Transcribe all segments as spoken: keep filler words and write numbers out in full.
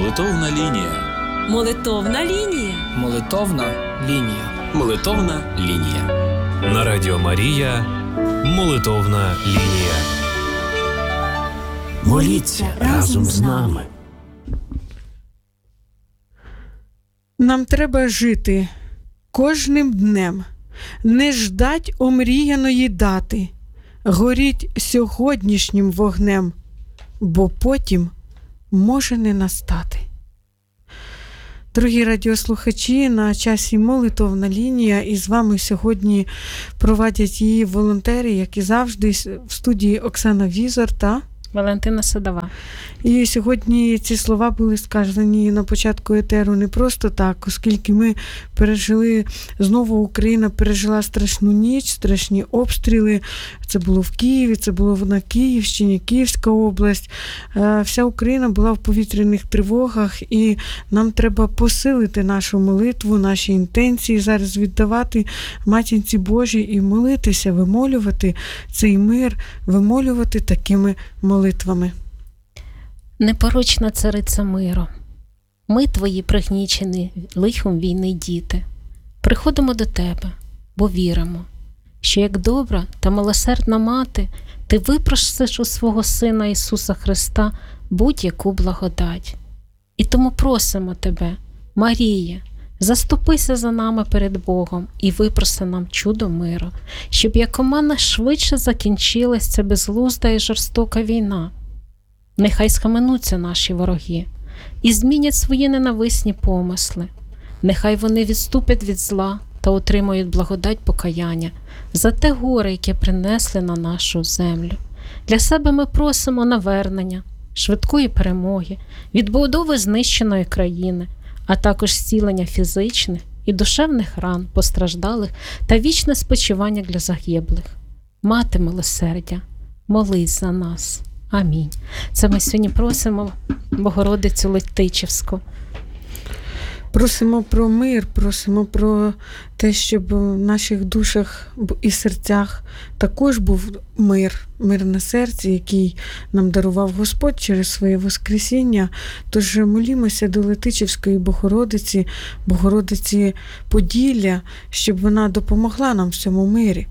Молитовна лінія. Молитовна лінія. Молитовна лінія. Молитовна лінія. На Радіо Марія. Молитовна лінія. Моліться разом з нами. Нам треба жити кожним днем, не ждать омріяної дати, горіть сьогоднішнім вогнем, бо потім може не настати. Дорогі радіослухачі, на часі молитовна лінія, і з вами сьогодні проводять її волонтери, як і завжди, в студії Оксана Візор та Валентина Садова. І сьогодні ці слова були сказані на початку етеру не просто так, оскільки ми пережили, знову Україна пережила страшну ніч, страшні обстріли. Це було в Києві, це було на Київщині, Київська область. Вся Україна була в повітряних тривогах, і нам треба посилити нашу молитву, наші інтенції, зараз віддавати Матінці Божій і молитися, вимолювати цей мир, вимолювати такими молитвами. Непорочна цариця миру, ми твої пригнічені лихом війни діти, приходимо до тебе, бо віримо, що як добра та милосердна мати, ти випросиш у свого Сина Ісуса Христа будь-яку благодать. І тому просимо тебе, Марія, заступися за нами перед Богом і випроси нам чудо миру, щоб якомога швидше закінчилась ця безглузда і жорстока війна. Нехай схаменуться наші вороги і змінять свої ненависні помисли. Нехай вони відступять від зла та отримають благодать покаяння за те горе, яке принесли на нашу землю. Для себе ми просимо навернення, швидкої перемоги, відбудови знищеної країни, а також зцілення фізичних і душевних ран постраждалих та вічне спочивання для загиблих. Мати милосердя, молись за нас. Амінь. Це ми сьогодні просимо Богородицю Летичівську. Просимо про мир, просимо про те, щоб в наших душах і серцях також був мир, мир на серці, який нам дарував Господь через своє Воскресіння. Тож молімося до Летичівської Богородиці, Богородиці Поділля, щоб вона допомогла нам в цьому мирі.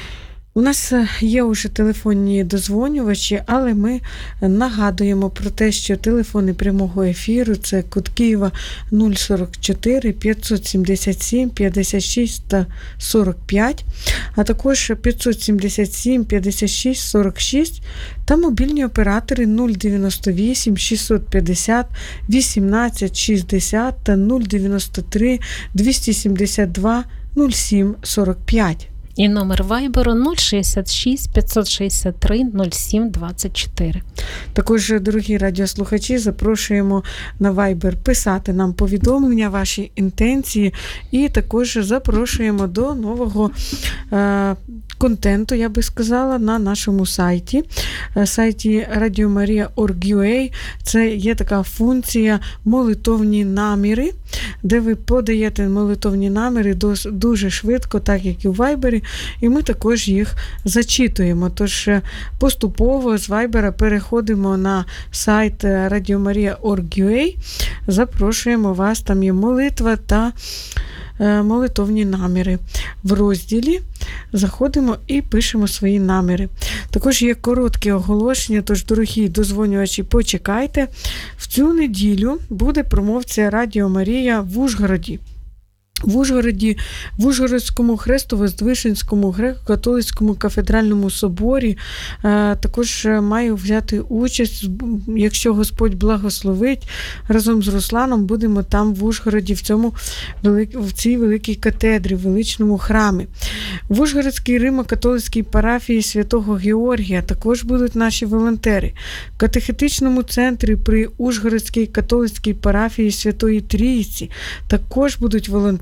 У нас є вже телефонні дозвонювачі, але ми нагадуємо про те, що телефони прямого ефіру – це код Києва нуль сорок чотири п'ятсот сімдесят сім п'ятдесят шість сорок п'ять, а також п'ятсот сімдесят сім п'ятдесят шість сорок шість та мобільні оператори нуль дев'яносто вісім шістсот п'ятдесят вісімнадцять шістдесят та нуль дев'яносто три двісті сімдесят два нуль сім сорок п'ять. І номер вайберу нуль шістдесят шість п'ятсот шістдесят три нуль сім двадцять чотири. Також, дорогі радіослухачі, запрошуємо на вайбер писати нам повідомлення, ваші інтенції, і також запрошуємо до нового е, контенту, я би сказала, на нашому сайті. Сайті радіо марія крапка орг крапка ю а. Це є така функція молитовні наміри, де ви подаєте молитовні наміри дуже швидко, так як і в вайбері, і ми також їх зачитуємо. Тож поступово з вайбера переходимо на сайт радіо марія крапка орг крапка ю а. Запрошуємо вас, там є молитва та молитовні наміри. В розділі заходимо і пишемо свої наміри. Також є короткі оголошення, тож, дорогі дозвонювачі, почекайте. В цю неділю буде промовція Радіо Марія в Ужгороді. В Ужгороді, в Ужгородському Хрестово-Здвиженському греко-католицькому кафедральному соборі е, також маю взяти участь, якщо Господь благословить, разом з Русланом будемо там в Ужгороді, в, цьому, в цій великій катедрі, в величному храмі. В Ужгородській Римо-католицькій парафії Святого Георгія також будуть наші волонтери. В катехетичному центрі при Ужгородській католицькій парафії Святої Трійці також будуть волонтери.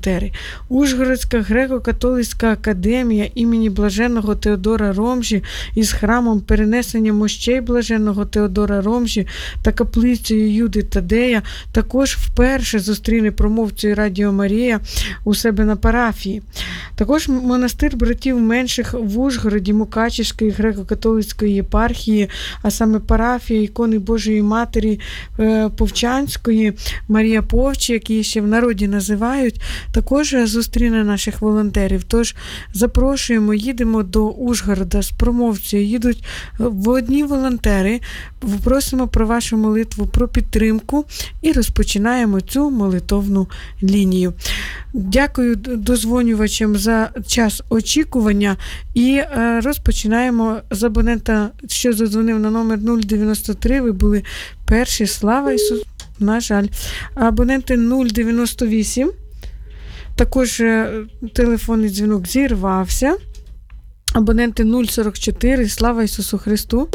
волонтери. Ужгородська греко-католицька академія імені Блаженного Теодора Ромжі із храмом перенесення мощей Блаженного Теодора Ромжі та каплицею Юди Тадея також вперше зустріне промовцю Радіо Марія у себе на парафії. Також монастир братів менших в Ужгороді Мукачівської греко-католицької єпархії, а саме парафія ікони Божої Матері Повчанської, Марія Повчі, як її ще в народі називають, також зустріне наших волонтерів. Тож запрошуємо, їдемо до Ужгорода з промовцею, їдуть в одні волонтери, просимо про вашу молитву, про підтримку і розпочинаємо цю молитовну лінію. Дякую дозвонювачам за час очікування і розпочинаємо з абонента, що задзвонив на номер нуль дев'яносто три, ви були перші, слава Ісусу, на жаль. Абоненти нуль дев'яносто вісім, також телефонний дзвінок зірвався. Абоненти нуль сорок чотири, слава Ісусу Христу.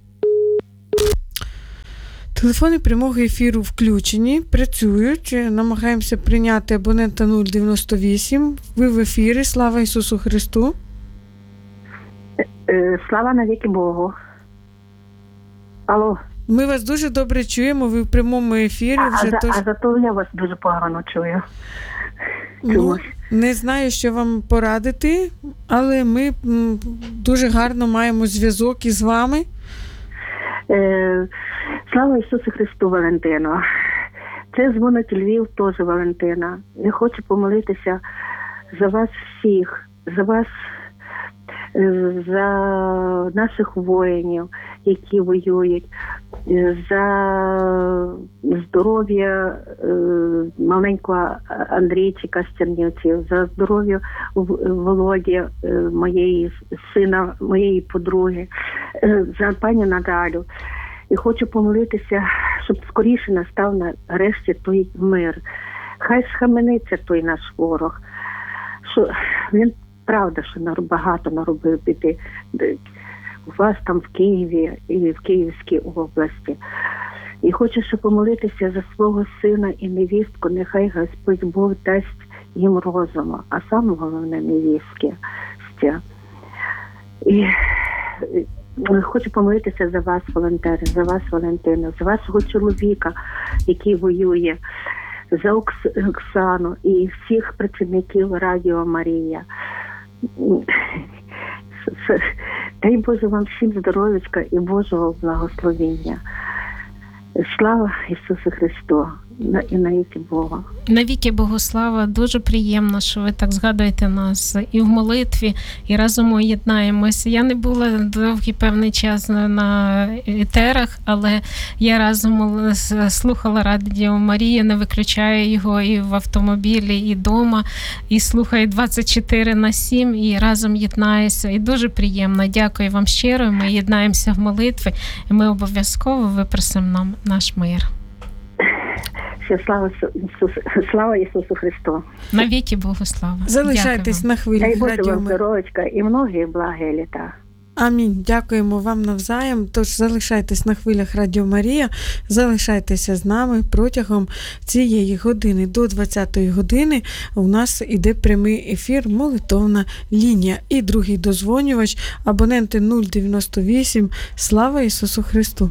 Телефони прямого ефіру включені, працюють. Намагаємося прийняти абонента нуль дев'яносто вісім. Ви в ефірі, слава Ісусу Христу. Слава навіки Богу. Алло. Ми вас дуже добре чуємо, ви в прямому ефірі. А, вже а, тож... а зато я вас дуже погано чую. Ну, не знаю, що вам порадити, але ми м, дуже гарно маємо зв'язок із вами. Е, слава Ісусу Христу, Валентино. Це дзвонить Львів, теж Валентина. Я хочу помолитися за вас всіх, за вас, за наших воїнів, які воюють, за здоров'я маленького Андрійчика з Чернівців, за здоров'я Володі, моєї сина, моєї подруги, за пані Наталю. І хочу помолитися, щоб скоріше настав нарешті той мир. Хай схамениться той наш ворог. Що він, правда, що багато наробив біди у вас там в Києві і в Київській області. І хочу ще помолитися за свого сина і невістку, нехай Господь Бог дасть їм розуму, а саме головне невістки. І хочу помолитися за вас, волонтери, за вас, Валентина, за вашого чоловіка, який воює, за Окс- Оксану і всіх працівників Радіо Марія. Дай Боже вам всім здоров'ячка і Божого благословення. Слава Ісусу Христу і навіки Бога. Навіки Богослава, дуже приємно, що ви так згадуєте нас і в молитві, і разом єднаємося. Я не була довгий певний час на етерах, але я разом слухала Радіо Марія, не виключаю його і в автомобілі, і вдома, і слухаю двадцять чотири на сім, і разом єднаюся. І дуже приємно. Дякую вам щиро. Ми єднаємося в молитві, і ми обов'язково випросимо нам наш мир. Слава Ісусу, слава Ісусу Христу. Навіки Богослава. Залишайтесь на хвилі Дай Боже Радіо вам Марія. здоров'ячка і многі благі літа. Амінь. Дякуємо вам навзаєм. Тож залишайтесь на хвилях Радіо Марія, залишайтеся з нами протягом цієї години. До двадцятої години у нас іде прямий ефір «Молитовна лінія». І другий дозвонювач, абоненти нуль дев'яносто вісім. Слава Ісусу Христу!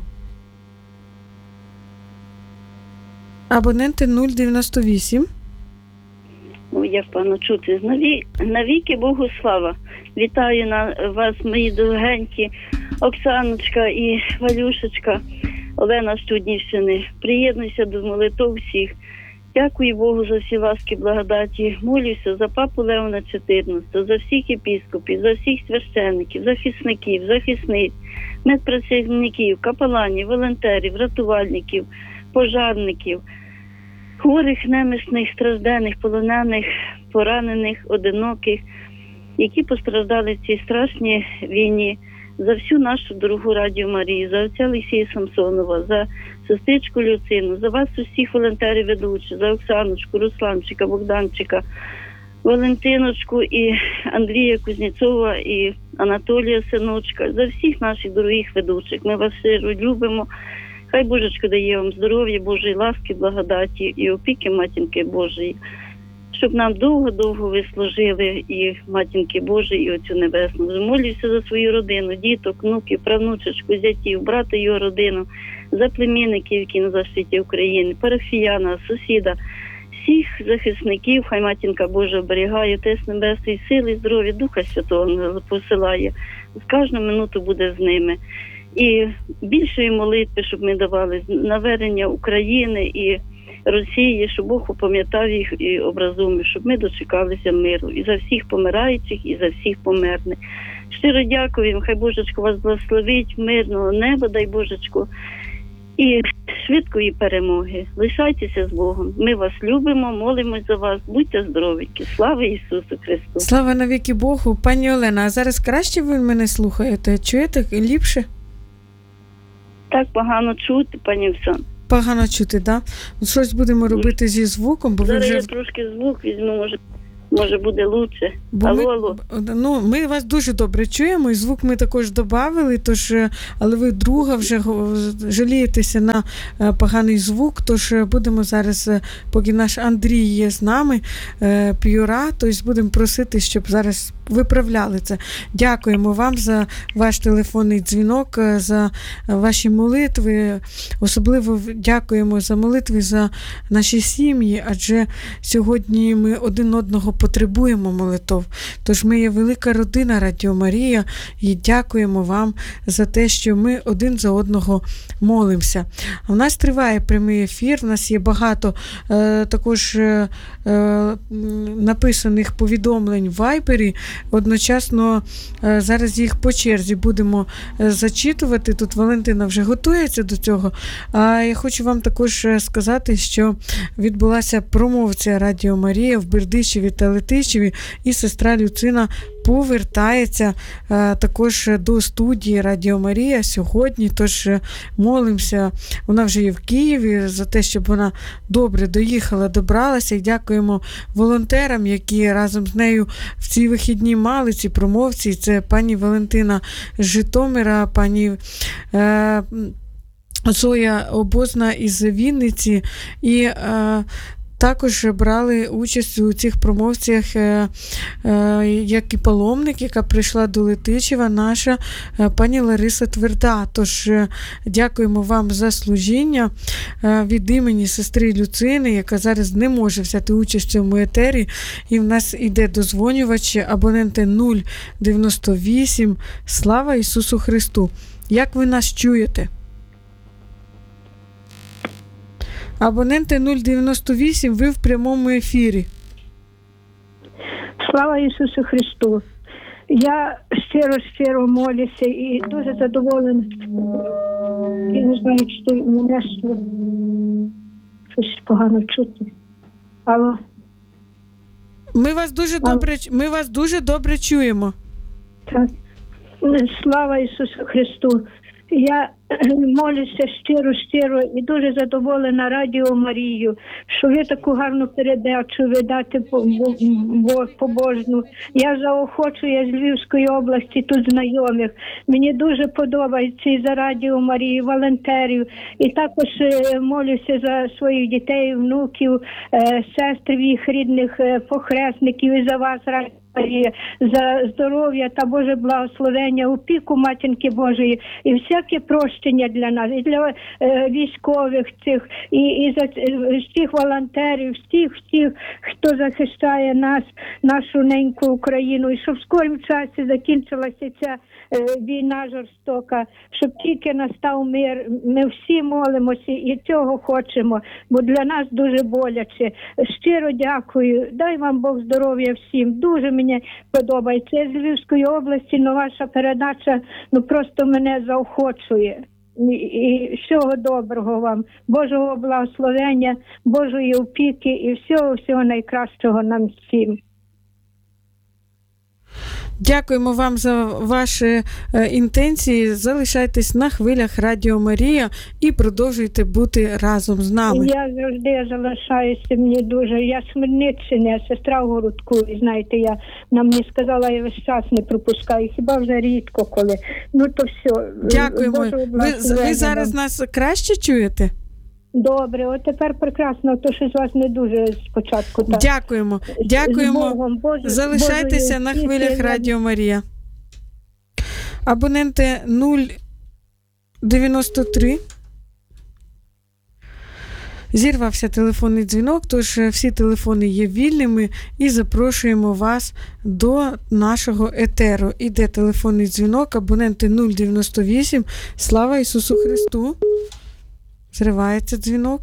Абоненти нуль дев'яносто вісім. Ну, як пану чути. Наві... Навіки Богу слава. Вітаю на вас, мої дорогенькі Оксаночка і Валюшечка, Олена з Чуднівщини. Приєднуйся до молитов всіх. Дякую Богу за всі ласки, благодаті. Молюся за папу Леона чотирнадцятого, за всіх єпіскопів, за всіх священників, захисників, захисниць, медпрацівників, капеланів, волонтерів, рятувальників, пожарників, хворих, немічних, страждених, полонених, поранених, одиноких, які постраждали в цій страшній війні, за всю нашу дорогу Радіо Марію, за отця Олексія Самсонова, за сестричку Люцину, за вас усіх волонтерів ведучих, за Оксаночку, Русланчика, Богданчика, Валентиночку і Андрія Кузнєцова і Анатолія Синочка, за всіх наших дорогих ведучих. Ми вас щиро любимо. Хай Божечко дає вам здоров'я, Божої ласки, благодаті і опіки Матінки Божої, щоб нам довго-довго ви служили і Матінки Божої, і Отцю Небесну. Молюся за свою родину, діток, внуків, правнучечку, зятів, брата, його родину, за племінників, які на защиті України, парафіяна, сусіда, всіх захисників. Хай Матінка Божа оберігає, Отець Небесний, сили, здоров'я, Духа Святого посилає. З кожну минуту буде з ними. І більшої молитви, щоб ми давали навернення України і Росії, щоб Бог опам'ятав їх і образумів, щоб ми дочекалися миру. І за всіх помираючих, і за всіх померних. Щиро дякую, хай Божечко вас благословить, мирного неба, дай Божечко, і швидкої перемоги. Лишайтеся з Богом. Ми вас любимо, молимось за вас. Будьте здоровенькі. Слава Ісусу Христу! Слава навіки Богу. Пані Олена, а зараз краще ви мене слухаєте? Чуєте? Ліпше? Так погано чути, пані Оксана. Погано чути, так? Да? Щось будемо робити зі звуком, бо зараз ви вже... я трошки звук візьму, може, може буде лучше. Бо алло, ми, алло. Ну, ми вас дуже добре чуємо, і звук ми також додали, тож, але ви друга вже жалієтеся на поганий звук, тож будемо зараз, поки наш Андрій є з нами, П'юра, тож будемо просити, щоб зараз виправляли це. Дякуємо вам за ваш телефонний дзвінок, за ваші молитви. Особливо дякуємо за молитви за наші сім'ї, адже сьогодні ми один одного потребуємо молитов. Тож ми є велика родина Радіо Марія і дякуємо вам за те, що ми один за одного молимося. У нас триває прямий ефір, у нас є багато е, також е, написаних повідомлень в Вайбері. Одночасно е, зараз їх по черзі будемо е, зачитувати. Тут Валентина вже готується до цього. А я хочу вам також сказати, що відбулася промовція Радіо Марія в Бердичеві та Летичеві, і сестра Люцина повертається е, також до студії Радіо Марія сьогодні, тож молимося, вона вже є в Києві, за те, щоб вона добре доїхала, добралася, і дякуємо волонтерам, які разом з нею в ці вихідні мали ці промовці. Це пані Валентина з Житомира, пані е, Зоя Обозна із Вінниці, і е, також брали участь у цих промовціях, е, е, як і паломник, яка прийшла до Летичева, наша е, пані Лариса Тверда. Тож е, дякуємо вам за служіння е, від імені сестри Люцини, яка зараз не може взяти участь у цьому етері. І в нас іде дозвонювач, абоненти нуль дев'яносто вісім. Слава Ісусу Христу! Як ви нас чуєте? Абоненти нуль дев'яносто вісім, ви в прямому ефірі. Слава Ісусу Христу! Я щиро-щиро молюся і дуже задоволена. Я не знаю, чи мене щось погано чути. Алло? Ми вас дуже Алло. добре, ми вас дуже добре чуємо. Так. Слава Ісусу Христу! Я молюся щиро-щиро і дуже задоволена Радіо Марію, що ви таку гарну передачу видати побожну. Я заохочую з Львівської області тут знайомих. Мені дуже подобається і за Радіо Марію, волонтерів. І також молюся за своїх дітей, внуків, сестр їх рідних, похресників і за вас, Радіо Марія, за здоров'я та Боже благословення, опіку Матінки Божої і всяке прощення для нас, і для е, військових цих, і, і за е, всіх волонтерів, всіх, всіх, хто захищає нас, нашу неньку Україну, і щоб в скорім часі закінчилася ця е, війна жорстока, щоб тільки настав мир. Ми всі молимося і цього хочемо, бо для нас дуже боляче. Щиро дякую. Дай вам Бог здоров'я всім. Дуже мені подобається. Я з Львівської області, но ваша передача ну просто мене заохочує. І, і всього доброго вам, Божого благословення, Божої опіки і всього-всього найкращого нам всім. Дякуємо вам за ваші е, інтенції. Залишайтесь на хвилях Радіо Марія і продовжуйте бути разом з нами. Я завжди залишаюся, мені дуже. Я з Хмельниччини, сестра в Городку, і знаєте, я, вона мені сказала, я весь час не пропускаю, хіба вже рідко коли. Ну то все. Дякуємо. Ви, ви зараз нас краще чуєте? Добре, от тепер прекрасно, то щось вас не дуже спочатку. Так. Дякуємо. З Дякуємо. Богом, Боже- Залишайтеся Божої на опіки хвилях вам. Радіо Марія. Абоненти нуль дев'яносто три. Зірвався телефонний дзвінок, тож е, всі телефони є вільними і запрошуємо вас до нашого етеру. Іде телефонний дзвінок, абоненти нуль дев'яносто вісім. Слава Ісусу Христу! Зривається дзвінок.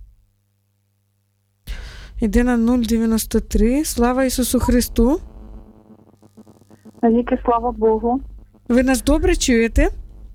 Іде на нуль дев'яносто три. Слава Ісусу Христу! Навіки слава Богу. Ви нас добре чуєте?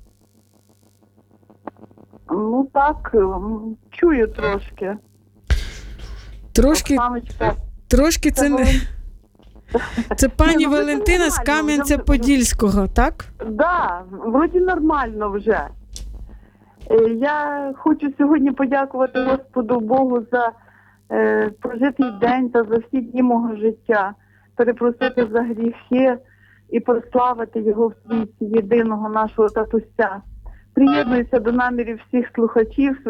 Ну так, м, чую трошки. Трошки, Оксаночка, трошки це не... Вален- Це пані Ні, ну, це Валентина з нормально, Кам'янця-Подільського, так? Да, вроді нормально вже. Е, Я хочу сьогодні подякувати Господу Богу за е, прожитий день та за всі дні мого життя, перепросити за гріхи і прославити його в світі, єдиного нашого татуся. Приєднуюся до намірів всіх слухачів.